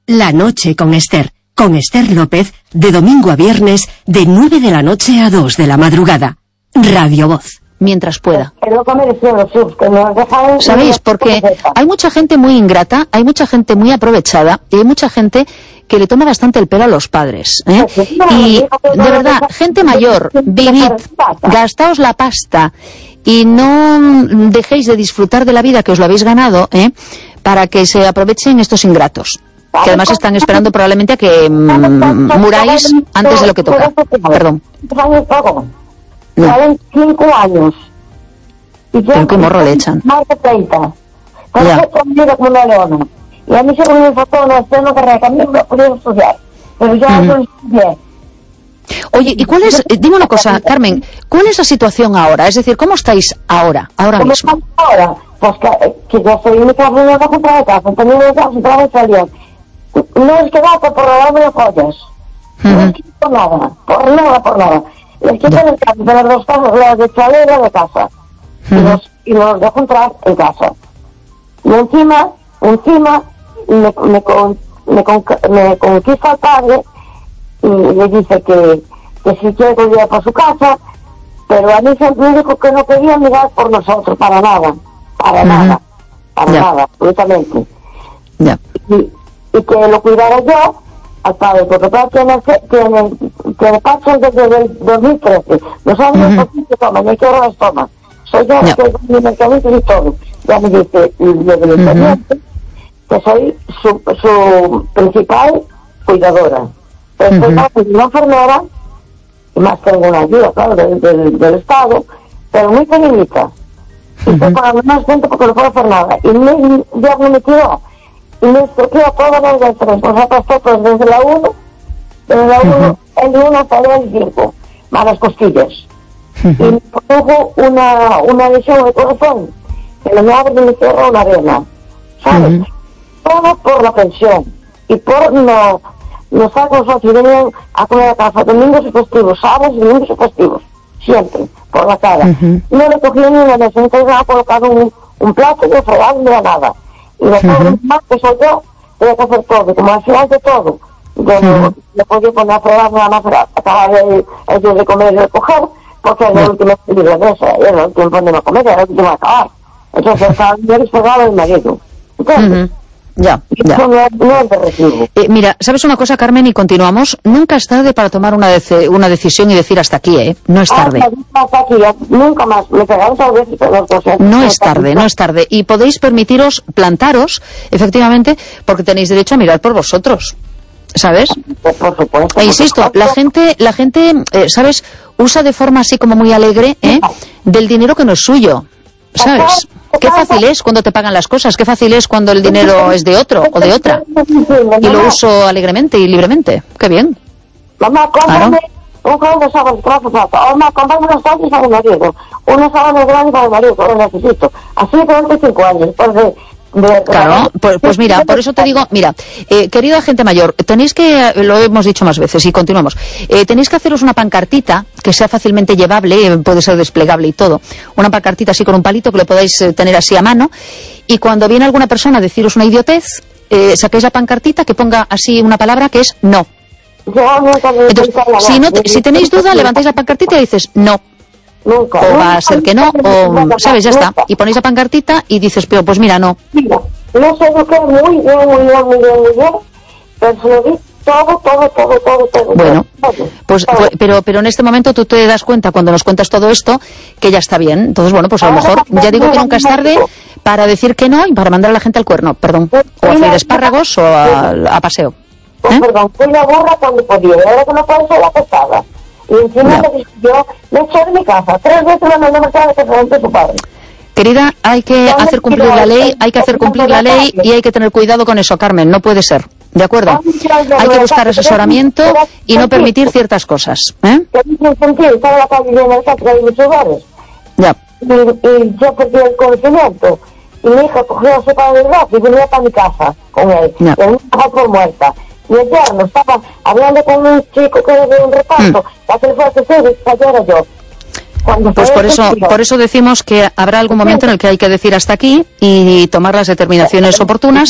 La noche con Esther López, de domingo a viernes, de 9 de la noche a 2 de la madrugada. Radio Voz. Mientras pueda. ¿Sabéis? Porque hay mucha gente muy ingrata, hay mucha gente muy aprovechada y hay mucha gente que le toma bastante el pelo a los padres, ¿eh? Y de verdad, gente mayor, vivid, gastaos la pasta y no dejéis de disfrutar de la vida que os lo habéis ganado, ¿eh? Para que se aprovechen estos ingratos, que además están esperando probablemente a que muráis antes de lo que toca. Perdón. No. 5 años. ¿Pero qué morro le echan? Más de 30. Conmigo como una leona. Y a mí se me faltó una escena que a mí me podía estudiar. Pero ya no estudié. Oye, ¿y cuál es, dime una cosa, Carmen, cuál es la situación ahora? Es decir, ¿cómo estáis ahora mismo? Ahora, pues que yo soy mi casa, no voy a comprar casa, tengo una casa, no voy a salir. No es que basta por robarme las joyas. No es que por nada. Les quitan el casa, de las dos casas, la de chalet y la de casa. Y los dejo entrar en casa. Y encima me conquista el padre y le dice que si quiere que viva por su casa, pero a mí siempre me dijo que no quería mirar por nosotros, para nada, absolutamente. Y que lo cuidara yo al padre, porque el padre tiene pachos desde el 2013. No saben por qué toman, ni qué horas toman. Soy yo que doy mis medicamentos y todo. Ya me dice desde el intendente que soy su principal cuidadora. Pero soy una enfermera, y más tengo una ayuda, claro, del Estado, pero muy pequeñita. Y estoy pagando más gente porque no puedo hacer nada. Y me tiró. Y me escogió todas las letras, nos apostó todos desde la 1, el 1 hasta el 5, más las costillas. Y me produjo una lesión de corazón, que me abre y me cierra una vena, ¿sabes? Todo por la pensión, y por no saco nosotros, venían a comer a casa domingos y festivos, sábados y domingos y festivos, siempre, por la cara. No le cogía ni una vez, entonces me ha colocado un plato de fregado ni nada. Y lo pobre más que soy yo, tenía que hacer todo, como al final de todo, yo no podía poner a fregar nada más para acabar el día de comer y recoger, porque era el último que de mesa, era el último ponerme a comer, era el último a acabar. Entonces estaba bien despegado el marido. Entonces, ya. No es de recibo. Mira, ¿sabes una cosa, Carmen? Y continuamos. Nunca es tarde para tomar una decisión y decir hasta aquí, ¿eh? No es tarde. Hasta aquí, nunca más. Me pegaron tal vez y peor cosas. No es tarde. Y podéis permitiros plantaros, efectivamente, porque tenéis derecho a mirar por vosotros. ¿Sabes? Por supuesto. E insisto, la gente, ¿sabes? Usa de forma así como muy alegre, del dinero que no es suyo. ¿Sabes? Qué fácil es cuando te pagan las cosas, qué fácil es cuando el dinero es de otro o de otra. Y lo uso alegremente y libremente. Qué bien. Mamá, cómprame un juego de sábados, mamá, cómprame unos sábados para mi marido. Unos sábados grandes para mi marido, que lo necesito. Así de 25 años, Claro, pues mira, por eso te digo, mira, querida gente mayor, tenéis que, lo hemos dicho más veces y continuamos, tenéis que haceros una pancartita que sea fácilmente llevable, puede ser desplegable y todo, una pancartita así con un palito que lo podáis tener así a mano, y cuando viene alguna persona a deciros una idiotez, saquéis la pancartita que ponga así una palabra que es no. Entonces, si tenéis duda, levantáis la pancartita y dices no. Nunca. O va a ser que no, o, ¿sabes? Ya está. Y ponéis la pancartita y dices, pero pues mira, no. Mira, no sé lo que es muy bien, pero se lo di todo. Bueno, pues, pero en este momento tú te das cuenta, cuando nos cuentas todo esto, que ya está bien. Entonces, bueno, pues a lo mejor, ya digo que nunca es tarde para decir que no y para mandar a la gente al cuerno, perdón. O a hacer espárragos o a paseo. Perdón, fui la burra cuando podía, ahora que no puedo ser la pesada. Y encima yo me eché de mi casa. 3 veces me mandó a matar que frente su padre. Querida, hay que hacer cumplir la ley, y hay que tener cuidado con eso, Carmen, no puede ser, ¿de acuerdo? Hay que buscar asesoramiento y no permitir ciertas cosas, ¿eh? Estaba en la calle llena de casa, hay muchos bares. Ya. Y yo perdí el conocimiento. Y mi hija cogió a su padre del brazo y venía para mi casa con él. Y él me dejó por muerta. Y ayer me estaba hablando con un chico que era de un reparto, para que le fuera a decir que ayer era yo. Pues por eso decimos que habrá algún momento en el que hay que decir hasta aquí y tomar las determinaciones oportunas